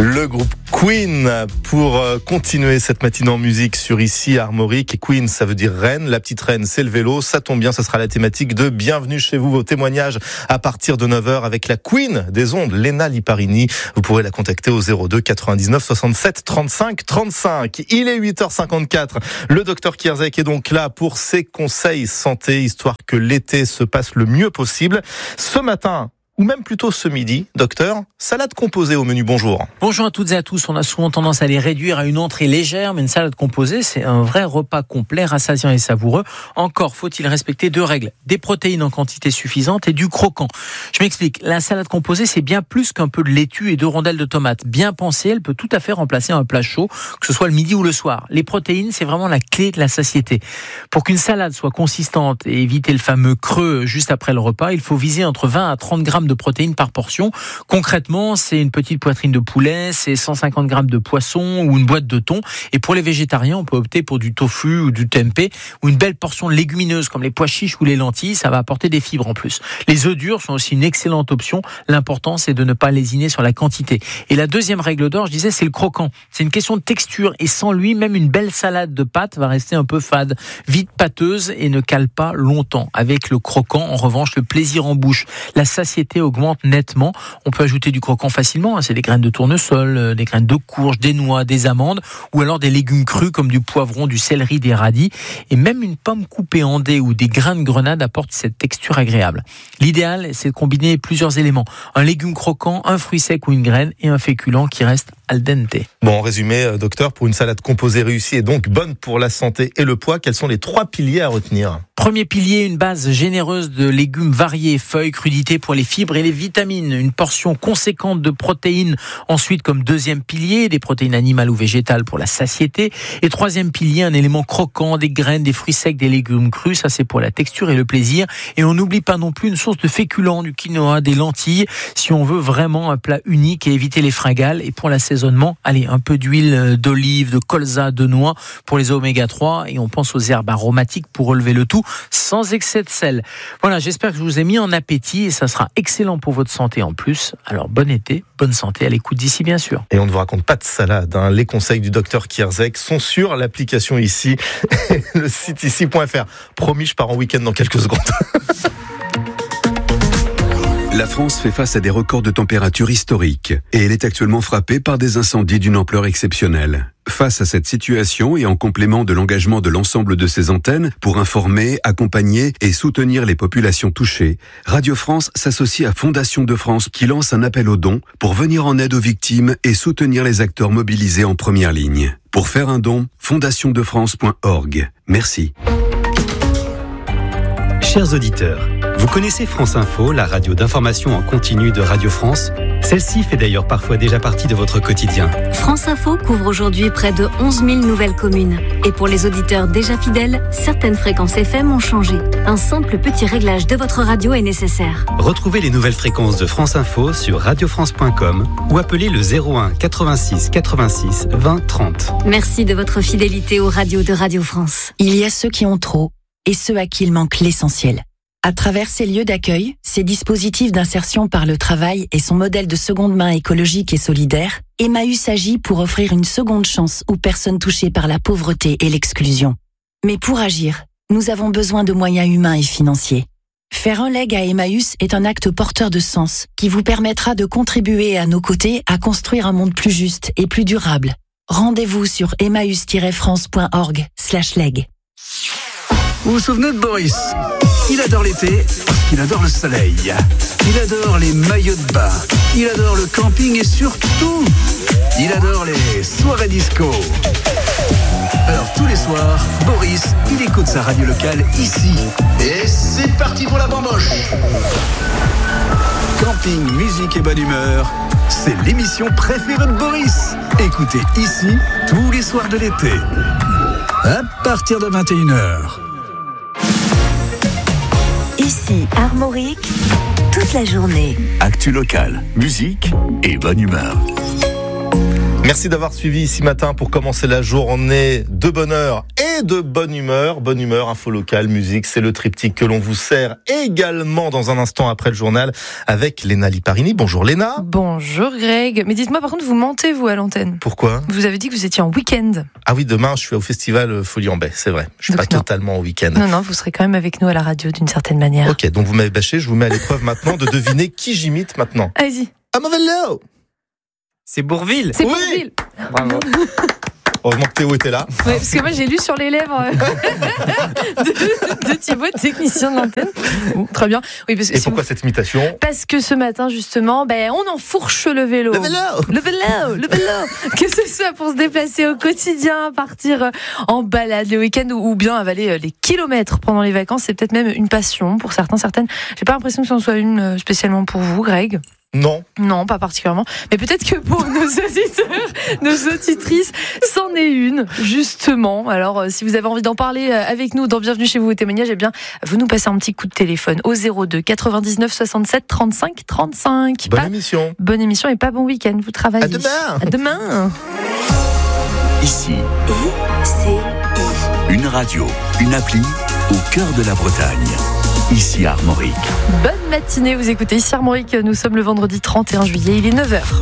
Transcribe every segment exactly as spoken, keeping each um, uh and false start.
Le groupe Queen pour continuer cette matinée en musique sur ici Armorique. Et Queen, ça veut dire reine. La petite reine, c'est le vélo. Ça tombe bien, ça sera la thématique de Bienvenue chez vous. Vos témoignages à partir de neuf heures avec la Queen des ondes, Léna Liparini. Vous pourrez la contacter au zéro deux quatre-vingt-dix-neuf soixante-sept trente-cinq trente-cinq. Il est huit heures cinquante-quatre. Le docteur Kierzek est donc là pour ses conseils santé, histoire que l'été se passe le mieux possible. Ce matin, ou même plutôt ce midi, docteur, salade composée au menu, bonjour. Bonjour à toutes et à tous. On a souvent tendance à les réduire à une entrée légère, mais une salade composée, c'est un vrai repas complet, rassasiant et savoureux. Encore faut-il respecter deux règles, des protéines en quantité suffisante et du croquant. Je m'explique, la salade composée, c'est bien plus qu'un peu de laitue et de rondelles de tomates. Bien pensée, elle peut tout à fait remplacer un plat chaud, que ce soit le midi ou le soir. Les protéines, c'est vraiment la clé de la satiété. Pour qu'une salade soit consistante et éviter le fameux creux juste après le repas, il faut viser entre vingt à trente grammes de protéines par portion. Concrètement, c'est une petite poitrine de poulet, c'est cent cinquante grammes de poisson ou une boîte de thon. Et pour les végétariens, on peut opter pour du tofu ou du tempeh ou une belle portion de légumineuses comme les pois chiches ou les lentilles. Ça va apporter des fibres en plus. Les œufs durs sont aussi une excellente option. L'important, c'est de ne pas lésiner sur la quantité. Et la deuxième règle d'or, je disais, c'est le croquant. C'est une question de texture et sans lui, même une belle salade de pâtes va rester un peu fade, vite pâteuse et ne cale pas longtemps. Avec le croquant, en revanche, le plaisir en bouche, la satiété augmente nettement. On peut ajouter du croquant facilement, hein. C'est des graines de tournesol, des graines de courge, des noix, des amandes ou alors des légumes crus comme du poivron, du céleri, des radis et même une pomme coupée en dés ou des grains de grenade apportent cette texture agréable. L'idéal, c'est de combiner plusieurs éléments. Un légume croquant, un fruit sec ou une graine et un féculent qui reste al dente. Bon, en résumé, docteur, pour une salade composée réussie et donc bonne pour la santé et le poids, quels sont les trois piliers à retenir ? Premier pilier, une base généreuse de légumes variés, feuilles, crudités pour les fibres et les vitamines. Une portion conséquente de protéines. Ensuite, comme deuxième pilier, des protéines animales ou végétales pour la satiété. Et troisième pilier, un élément croquant, des graines, des fruits secs, des légumes crus. Ça, c'est pour la texture et le plaisir. Et on n'oublie pas non plus une source de féculents, du quinoa, des lentilles, si on veut vraiment un plat unique et éviter les fringales. Et pour l'assaisonnement, allez, un peu d'huile d'olive, de colza, de noix pour les oméga trois. Et on pense aux herbes aromatiques pour relever le tout, sans excès de sel. Voilà, j'espère que je vous ai mis en appétit et ça sera excellent pour votre santé en plus. Alors bon été, bonne santé à l'écoute d'ici bien sûr. Et on ne vous raconte pas de salade, hein. Les conseils du docteur Kierzek sont sur l'application ici, le site ici point f r. Promis, je pars en week-end dans quelques secondes. La France fait face à des records de température historiques et elle est actuellement frappée par des incendies d'une ampleur exceptionnelle. Face à cette situation et en complément de l'engagement de l'ensemble de ses antennes pour informer, accompagner et soutenir les populations touchées, Radio France s'associe à Fondation de France qui lance un appel aux dons pour venir en aide aux victimes et soutenir les acteurs mobilisés en première ligne. Pour faire un don, fondation de france point org. Merci. Chers auditeurs, vous connaissez France Info, la radio d'information en continu de Radio France ? Celle-ci fait d'ailleurs parfois déjà partie de votre quotidien. France Info couvre aujourd'hui près de onze mille nouvelles communes. Et pour les auditeurs déjà fidèles, certaines fréquences F M ont changé. Un simple petit réglage de votre radio est nécessaire. Retrouvez les nouvelles fréquences de France Info sur radio france point com ou appelez le zéro un quatre-vingt-six quatre-vingt-six vingt trente. Merci de votre fidélité aux radios de Radio France. Il y a ceux qui ont trop et ceux à qui il manque l'essentiel. À travers ces lieux d'accueil, ces dispositifs d'insertion par le travail et son modèle de seconde main écologique et solidaire, Emmaüs agit pour offrir une seconde chance aux personnes touchées par la pauvreté et l'exclusion. Mais pour agir, nous avons besoin de moyens humains et financiers. Faire un leg à Emmaüs est un acte porteur de sens qui vous permettra de contribuer à nos côtés à construire un monde plus juste et plus durable. Rendez-vous sur emmaüs tiret france point org slash leg. Vous vous souvenez de Boris ? Il adore l'été parce qu'il adore le soleil. Il adore les maillots de bain. Il adore le camping et surtout, il adore les soirées disco. Alors tous les soirs, Boris, il écoute sa radio locale ici. Et c'est parti pour la bamboche. Camping, musique et bonne humeur, c'est l'émission préférée de Boris. Écoutez ici tous les soirs de l'été. À partir de vingt et une heures. Ici, Armorique, toute la journée. Actu locale, musique et bonne humeur. Merci d'avoir suivi ici matin pour commencer la journée de bonheur et et de bonne humeur. Bonne humeur, info locale, musique, c'est le triptyque que l'on vous sert également dans un instant après le journal avec Léna Liparini. Bonjour Léna. Bonjour Greg. Mais dites-moi par contre, vous mentez vous à l'antenne. Pourquoi ? Vous avez dit que vous étiez en week-end. Ah oui, demain je suis au festival Folie en Baie, c'est vrai. Je suis Donc pas non. totalement au week-end. Non, non, vous serez quand même avec nous à la radio d'une certaine manière. Ok, donc vous m'avez bâché, je vous mets à l'épreuve maintenant de deviner qui j'imite maintenant. Allez-y. Ah mauvais là. C'est Bourvil. C'est Oui. Bourvil. Bravo. Heureusement que Théo était là. Ouais, parce que moi j'ai lu sur les lèvres de, de Thibaut, technicien de l'antenne. Bon, très bien. Oui, parce que Et si pourquoi vous- cette imitation ? Parce que ce matin justement, ben on enfourche le vélo. Le vélo. Le vélo, le vélo. Que ce soit pour se déplacer au quotidien, partir en balade le week-end ou ou bien avaler les kilomètres pendant les vacances, c'est peut-être même une passion pour certains, certaines. J'ai pas l'impression que ce en soit une euh, spécialement pour vous, Greg. Non. Non, pas particulièrement. Mais peut-être que pour nos auditeurs, nos auditrices, c'en est une, justement. Alors, euh, si vous avez envie d'en parler euh, avec nous dans Bienvenue chez vous au témoignage, eh bien, vous nous passez un petit coup de téléphone au zéro deux quatre-vingt-dix-neuf soixante-sept trente-cinq trente-cinq. Bonne Pas- émission. bonne émission et pas bon week-end. Vous travaillez. À demain. À demain. Ici, I, C, I. une radio, une appli au cœur de la Bretagne. Ici Armorique. Bonne matinée. Vous écoutez ici Armorique. Nous sommes le vendredi trente et un juillet. Il est neuf heures.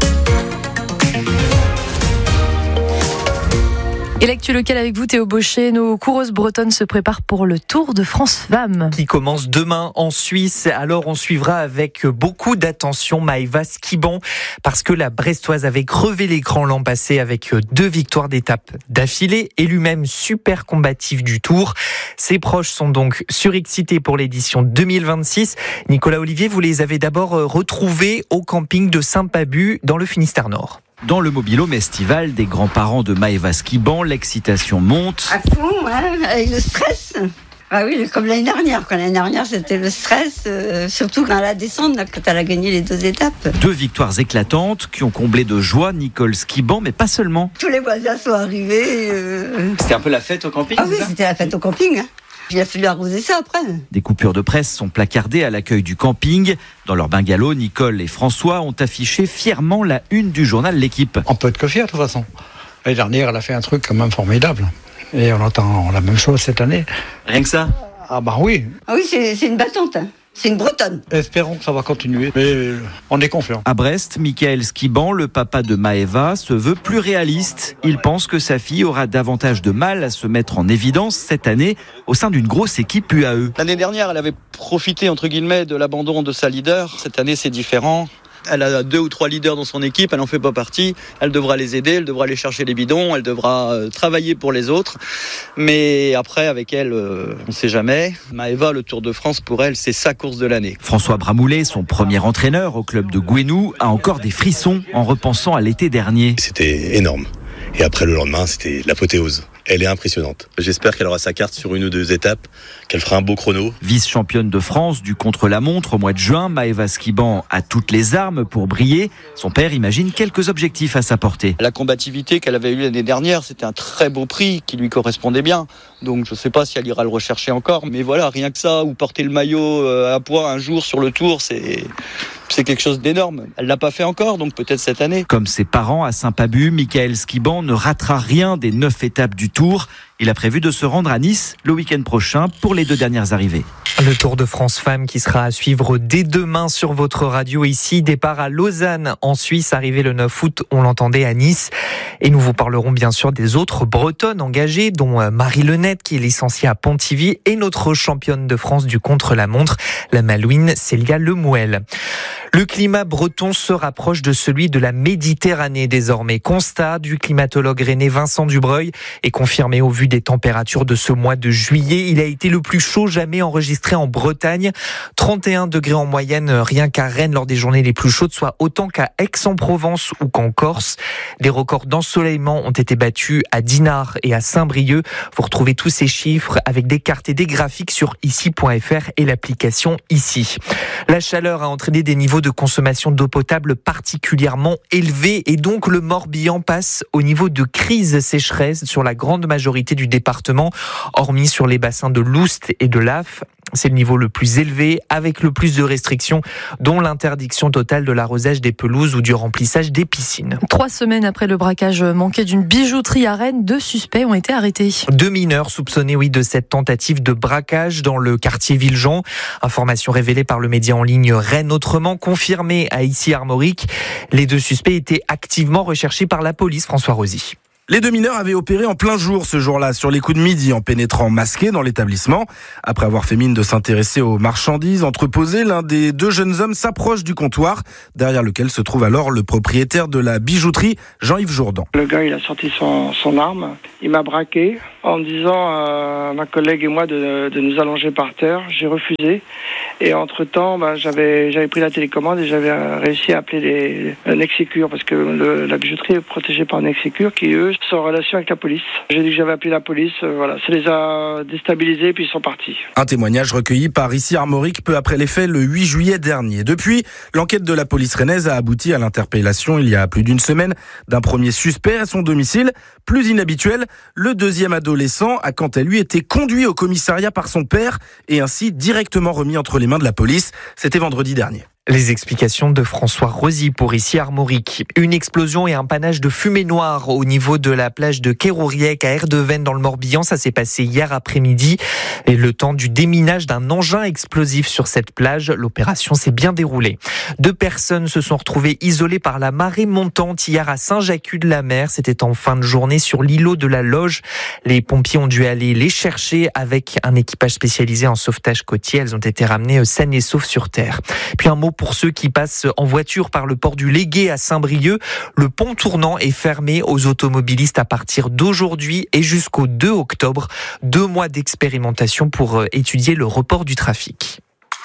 Et l'actu locale avec vous, Théo Bauchet. Nos coureuses bretonnes se préparent pour le Tour de France Femmes. Qui commence demain en Suisse. Alors on suivra avec beaucoup d'attention Maëva Skiban parce que la Brestoise avait crevé l'écran l'an passé avec deux victoires d'étape d'affilée, élue même super combative du Tour. Ses proches sont donc surexcités pour l'édition deux mille vingt-six. Nicolas Olivier, vous les avez d'abord retrouvés au camping de Saint-Pabu dans le Finistère Nord. Dans le mobil-home estival des grands-parents de Maëva Skiban, l'excitation monte. À fond, hein, avec le stress. Ah oui, comme l'année dernière. Quand l'année dernière, c'était le stress, euh, surtout quand elle a descendre, là, quand elle a gagné les deux étapes. Deux victoires éclatantes qui ont comblé de joie Nicole Skiban, mais pas seulement. Tous les voisins sont arrivés. Euh... C'était un peu la fête au camping. Ah oui, c'était la fête au camping. Hein. Il a fallu arroser ça après. Des coupures de presse sont placardées à l'accueil du camping. Dans leur bungalow, Nicole et François ont affiché fièrement la une du journal L'Équipe. On peut être que fier de toute façon. L'année dernière, elle a fait un truc quand même formidable. Et on entend la même chose cette année. Rien que ça ? Ah bah oui. Ah oui, c'est, c'est une battante. Hein. C'est une bretonne. Espérons que ça va continuer. Mais on est confiant. À Brest, Michael Skiban, le papa de Maëva, se veut plus réaliste. Il pense que sa fille aura davantage de mal à se mettre en évidence cette année au sein d'une grosse équipe U A E. L'année dernière, elle avait profité, entre guillemets, de l'abandon de sa leader. Cette année, c'est différent. Elle a deux ou trois leaders dans son équipe, elle n'en fait pas partie. Elle devra les aider, elle devra aller chercher les bidons, elle devra euh, travailler pour les autres. Mais après, avec elle, euh, on ne sait jamais. Maëva, le Tour de France, pour elle, c'est sa course de l'année. François Bramoulet, son premier entraîneur au club de Gouenou, a encore des frissons en repensant à l'été dernier. C'était énorme. Et après, le lendemain, c'était l'apothéose. Elle est impressionnante. J'espère qu'elle aura sa carte sur une ou deux étapes, qu'elle fera un beau chrono. Vice-championne de France du contre-la-montre au mois de juin, Maëva Skiban a toutes les armes pour briller. Son père imagine quelques objectifs à sa portée. La combativité qu'elle avait eue l'année dernière, c'était un très beau prix qui lui correspondait bien. Donc je ne sais pas si elle ira le rechercher encore. Mais voilà, rien que ça, ou porter le maillot à poids un jour sur le Tour, c'est... c'est quelque chose d'énorme. Elle l'a pas fait encore, donc peut-être cette année. Comme ses parents à Saint-Pabu, Michael Skiban ne ratera rien des neuf étapes du Tour. Il a prévu de se rendre à Nice le week-end prochain pour les deux dernières arrivées. Le Tour de France Femmes qui sera à suivre dès demain sur votre radio ici. Départ à Lausanne en Suisse, arrivé le neuf août, on l'entendait à Nice. Et nous vous parlerons bien sûr des autres Bretonnes engagées, dont Marie Lenette qui est licenciée à Pontivy et notre championne de France du contre-la-montre, la Malouine Célia Lemouel. Le climat breton se rapproche de celui de la Méditerranée désormais. Constat du climatologue rennais Vincent Dubreuil est confirmé au vu des températures de ce mois de juillet. Il a été le plus chaud jamais enregistré en Bretagne. trente et un degrés en moyenne rien qu'à Rennes lors des journées les plus chaudes, soit autant qu'à Aix-en-Provence ou qu'en Corse. Des records d'ensoleillement ont été battus à Dinard et à Saint-Brieuc. Vous retrouvez tous ces chiffres avec des cartes et des graphiques sur ici point f r et l'application Ici. La chaleur a entraîné des niveaux de consommation d'eau potable particulièrement élevés et donc le Morbihan passe au niveau de crise sécheresse sur la grande majorité du département, hormis sur les bassins de Loust et de Laf. C'est le niveau le plus élevé avec le plus de restrictions, dont l'interdiction totale de l'arrosage des pelouses ou du remplissage des piscines. Trois semaines après le braquage manqué d'une bijouterie à Rennes, deux suspects ont été arrêtés. Deux mineurs soupçonnés oui, de cette tentative de braquage dans le quartier Villejean. Information révélée par le média en ligne Rennes Autrement, confirmée à Issy-Armorique. Les deux suspects étaient activement recherchés par la police, François Rosy. Les deux mineurs avaient opéré en plein jour ce jour-là, sur les coups de midi, en pénétrant masqués dans l'établissement. Après avoir fait mine de s'intéresser aux marchandises entreposées, l'un des deux jeunes hommes s'approche du comptoir, derrière lequel se trouve alors le propriétaire de la bijouterie, Jean-Yves Jourdan. Le gars, il a sorti son, son arme, il m'a braqué en me disant à ma collègue et moi de, de nous allonger par terre. J'ai refusé. Et entre-temps, bah, j'avais, j'avais pris la télécommande et j'avais réussi à appeler les, un Nexecure, parce que le, la bijouterie est protégée par un Nexecure qui, eux, sont en relation avec la police. J'ai dit que j'avais appelé la police, euh, voilà, ça les a déstabilisés puis ils sont partis. Un témoignage recueilli par Issy-Armorique peu après les faits le huit juillet dernier. Depuis, l'enquête de la police rennaise a abouti à l'interpellation il y a plus d'une semaine d'un premier suspect à son domicile. Plus inhabituel, le deuxième adolescent a quant à lui été conduit au commissariat par son père et ainsi directement remis entre les mains de la police. C'était vendredi dernier. Les explications de François Rosy pour Issy-Armorique. Une explosion et un panache de fumée noire au niveau de la plage de Kérouriec à Erdeven dans le Morbihan. Ça s'est passé hier après-midi. Et le temps du déminage d'un engin explosif sur cette plage. L'opération s'est bien déroulée. Deux personnes se sont retrouvées isolées par la marée montante hier à Saint-Jacques-de-la-Mer. C'était en fin de journée sur l'îlot de la Loge. Les pompiers ont dû aller les chercher avec un équipage spécialisé en sauvetage côtier. Elles ont été ramenées saines et sauves sur terre. Puis un mot pour ceux qui passent en voiture par le port du Légué à Saint-Brieuc. Le pont tournant est fermé aux automobilistes à partir d'aujourd'hui et jusqu'au deux octobre. Deux mois d'expérimentation pour étudier le report du trafic.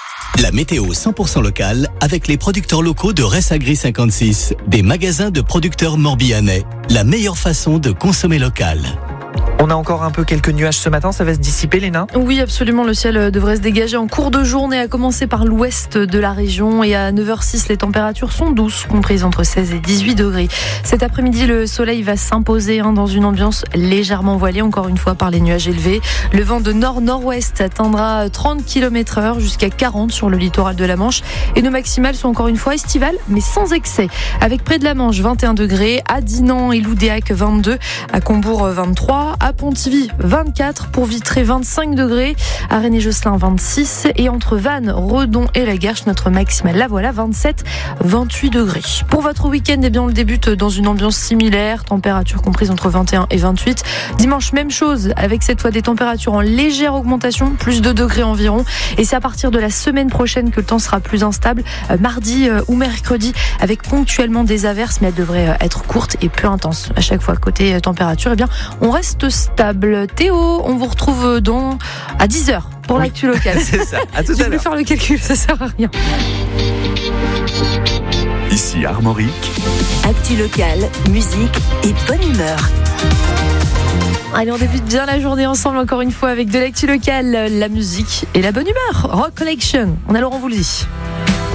La météo cent pour cent locale avec les producteurs locaux de Ressagri cinquante-six, des magasins de producteurs morbihanais. La meilleure façon de consommer local. On a encore un peu quelques nuages ce matin, ça va se dissiper, Léna ? Oui, absolument, le ciel devrait se dégager en cours de journée, à commencer par l'ouest de la région. Et à neuf heures six, les températures sont douces, comprises entre seize et dix-huit degrés. Cet après-midi, le soleil va s'imposer hein, dans une ambiance légèrement voilée, encore une fois par les nuages élevés. Le vent de nord-nord-ouest atteindra trente kilomètres heure jusqu'à quarante sur le littoral de la Manche. Et nos maximales sont encore une fois estivales, mais sans excès. Avec près de la Manche, vingt et un degrés, à Dinan et Loudéac, vingt-deux, à Combourg, vingt-trois, à Pontivy, vingt-quatre, pour Vitré, vingt-cinq degrés, à Rennes-et-Josselin, vingt-six, et entre Vannes, Redon et la Guerche, notre maximale, la voilà, vingt-sept, vingt-huit degrés. Pour votre week-end, eh bien, on le débute dans une ambiance similaire, température comprise entre vingt et un et vingt-huit. Dimanche, même chose, avec cette fois des températures en légère augmentation, plus de degrés environ, et c'est à partir de la semaine prochaine que le temps sera plus instable, euh, mardi euh, ou mercredi, avec ponctuellement des averses, mais elles devraient euh, être courtes et peu intenses. À chaque fois, côté euh, température, eh bien, on reste stable. Théo, on vous retrouve dans à dix heures pour oui. l'actu locale. C'est ça, à tout à l'heure. Je vais faire le calcul, ça sert à rien. Ici Armorique. Actu locale, musique et bonne humeur. Allez, on débute bien la journée ensemble encore une fois avec de l'actu locale, la musique et la bonne humeur. Rock Collection, on a Laurent Voulzy.